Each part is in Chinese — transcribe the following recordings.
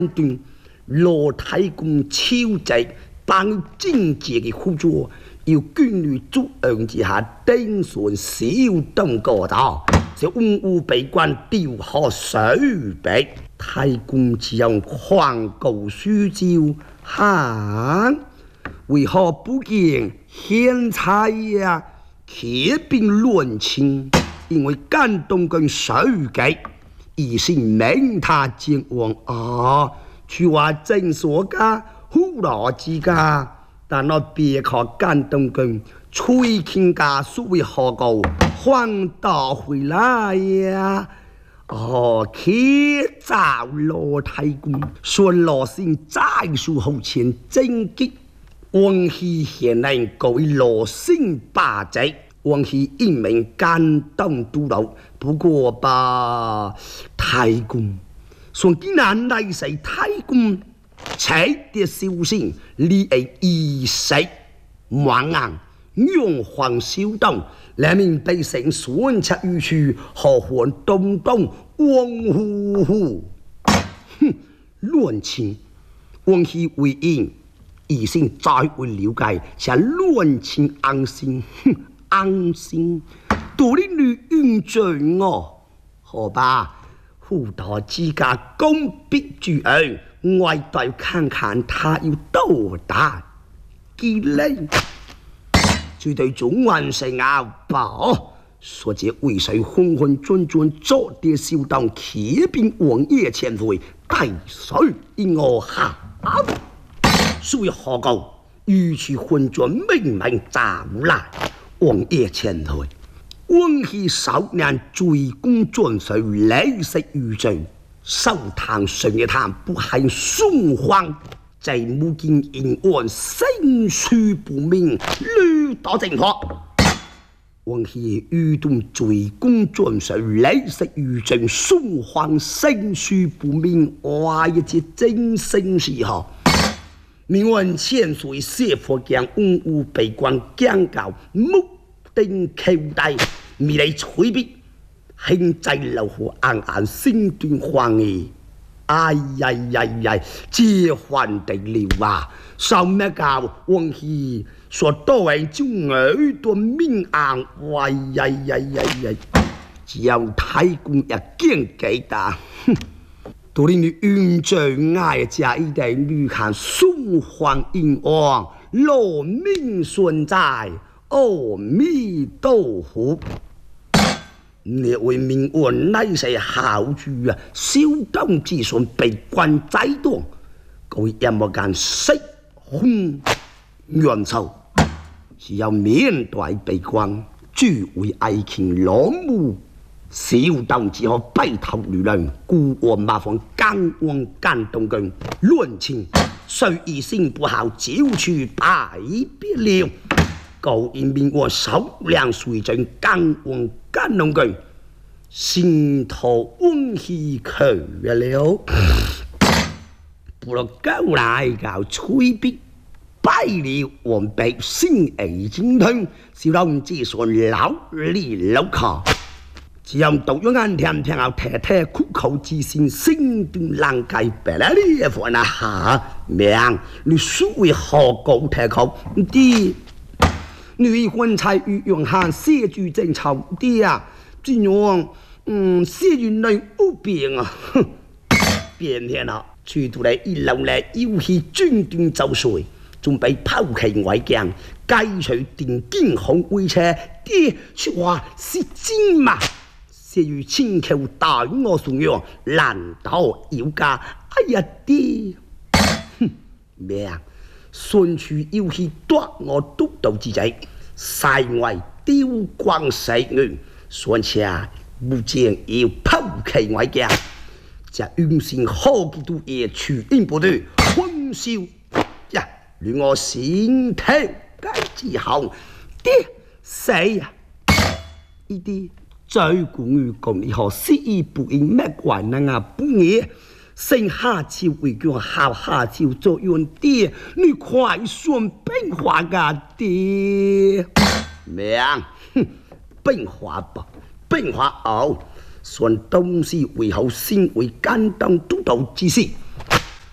对罗太公超值，当政治的辅助，由军旅主恩之下，顶顺小东过道，就武被官调河水北，太公只用黄告书招，哈，为何不见现在呀？铁兵乱侵，因为感动跟手计，一心命他前往啊。去话正所家胡罗之家，但我别靠感动跟吹听家所谓何故还到回来呀？哦，去找罗太公，说罗姓在树后前征击，王熙贤人各位罗姓霸贼。王熙一名感动都老，不过吧，太公。从今南来是太公，采的小心，你系意识猛硬，用黄小动，两面被成酸切于处，何患东东汪呼呼？哼，乱情，王熙为应，疑心再会了解，且乱情安心，哼，安心，独立女运罪我，好吧？辅导之家公必主恩，外代看看他有多大机灵。绝对中完成阿宝，说这为谁昏昏转转做的小当骑兵王爷前回，大水因我下，所以何故如此混转明明早来，王爷前回。王熙少年追功转水，累世于罪，受堂上一堂不幸送荒，在目见因案生疏不明，屡打正法。王熙遇动追功转水，累世于罪，送荒生疏不明，哇！一节真生时候，命运千岁谢佛将武被官讲教，目定口呆。未来吹逼，现在老虎暗暗心端慌意，哎呀呀呀，这还得了啊！上咩教王熙说多为就耳朵明暗，哎呀呀呀呀！只有太公一见几大，哼！到你运罪爱家一代女看宋皇英王，罗命顺在，阿弥陀佛。你为命运乃是好主啊！小当之顺被关宰断，各位也莫干失空元仇，是要面对被关，诸位爱情老母，小当只好拜头女人，孤我麻烦干王干动根乱情，虽一心不好，就去拜别了。高因命我少量水准，干王干农根，心头温馨去了。不若狗来搞吹逼，拜了王辈心爱精通，小老子说老里老靠，只要读咗眼甜甜后贴贴苦口之心，心端冷界白啦你份啊下命，你所谓何高贴口啲？女婚才与用下写句正朝啲啊，这样写句内不变啊，哼，变天啦，去到嚟一流嚟要去专断就绪，仲被抛弃外将，解除电惊恐威车，啲说话是真嘛？写如千求大我颂扬，难道要加？哎呀啲，哼，命！顺处要去夺我督导之际，世外丢光世恩，算下目前要抛弃外家，这运线好几度也取应不对，混淆呀！令我心头该之后，爹死呀！呢啲最古语讲你何失意不应咩怪能啊不嘢？生下朝为叫好下朝作用爹，你快算变化噶爹命，哼，变化吧，变化后，算东西为后先为简单督导之事，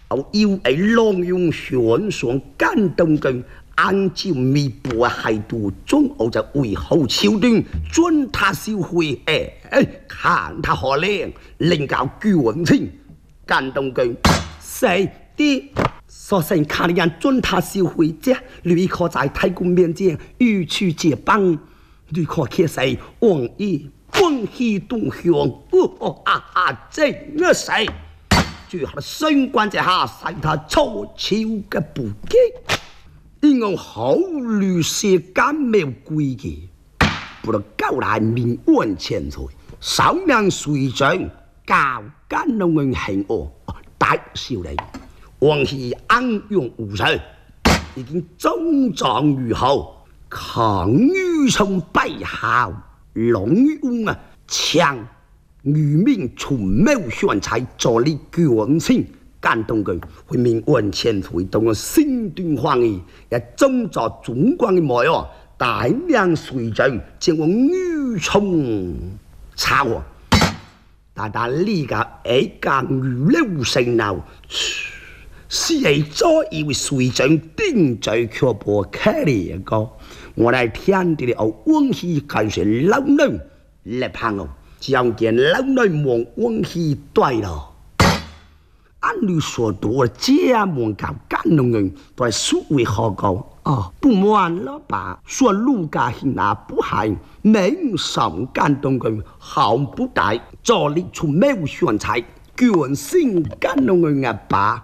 又爱浪用旋爽感动佢，按照微博嘅態度，中澳就為好橋段，准他銷毀。看他可憐，令教捐錢感動佢，細啲。所幸看人准他銷毀啫，你可在太公面前予取接幫，你可揭細往意。光氣東向，這個誰？最後相關之下，使他錯超嘅不羈，因為好律師敢沒有規矩，不能交來民怨千歲，少量水準，教干農人行惡，大少理，王氣安用無罪，已經中狀如好，抗於從背後。龍翁啊，搶漁民出謀選才，助力捐錢，感動佢，會民怨千歲，當我心端歡喜，也中作中國嘅模樣，大量水準，將我漁蟲查獲，但呢個一間漁流成流，是係早以為水準定罪卻不可憐個。我來聽到了往事開始老嫩嚟拍我，將見老嫩望往事對了。按你所讀的這門教感動人，對屬為何講？不滿了吧？說路家去那不係，沒什感動人，毫不帶助力出沒有選才，捐心感動人啊吧？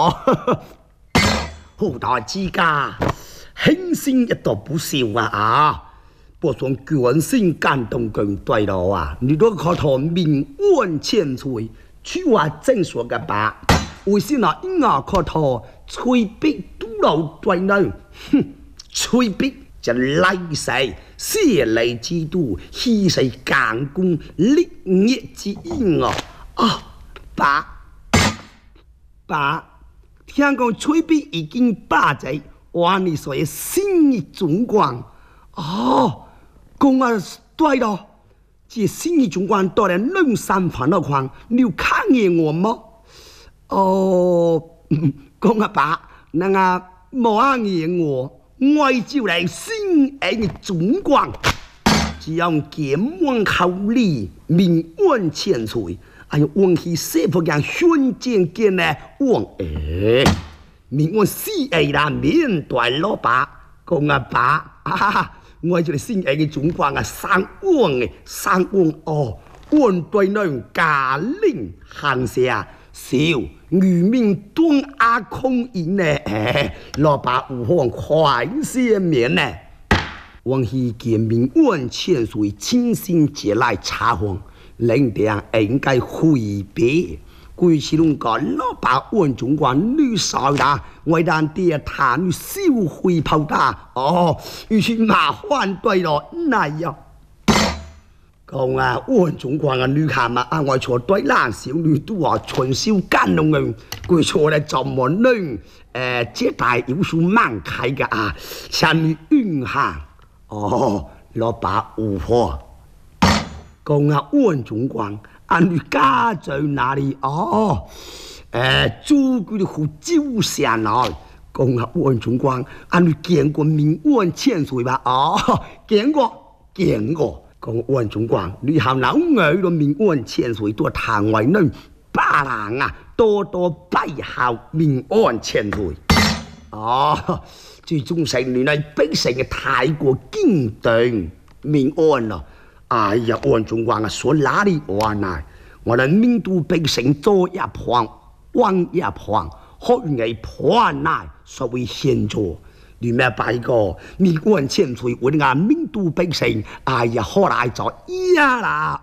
好大之家。輕心一度不少不算捐心感動更對了你都可托民怨千歲，去話正說嘅吧？為什麼應該可托催逼都老對呢？催逼就禮勢，謝禮之度，犧牲幹功，立業之應爸，聽講催逼已經8歲。話你所謂新義總管講啊對了，這新義總管到了農山煩惱框，你有看見我嗎？講啊爸，那個冇看見我就嚟新義總管，只要檢望考慮，民怨千歲，往去社會人宣戰見呢往民怨死愛啦，面對老爸，講啊爸，我就係新愛嘅總管生旺怨對能家令行下，小漁民當空引呢，老爸有方快些面呢，往去見民怨千歲，親身接來查訪，領定應該回避。貴是攏講老爸怨總管女少打，為難啲他女消費泡打，於是麻煩對咯，那樣講怨總管女下嘛，我錯對男小女都話傳銷干農人，貴錯咧就冇能接待有數蠻開嘅下面運行，老爸有貨，講怨總管。你家在哪裡？租佢哋湖州下來，講怨總管，你見過民怨千歲吧？見過。講怨總管，你行老外咯，民怨千歲多談為能，巴人多多拜效民怨千歲。最終成年嚟百姓嘅太過堅定民怨咯。哎呀，怨總管說哪裡話呢？我哋民都百姓左一旁，往一旁，學藝破難，所謂現狀。你咩拜個民怨千歲，我哋民都百姓，哎呀，後來就啦，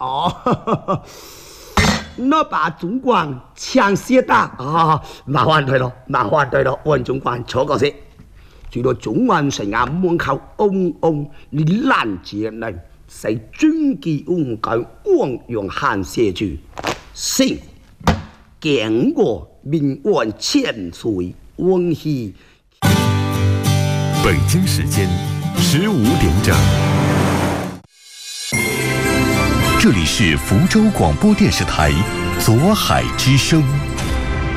那把總管搶先打麻煩對咯，怨總管錯個事，住到總管成門口你攔截呢？使尊基翁改汪用漢寫住，姓見過民怨千歲翁熙。 北京時間15點整，這裡是福州廣播電視台左海之聲。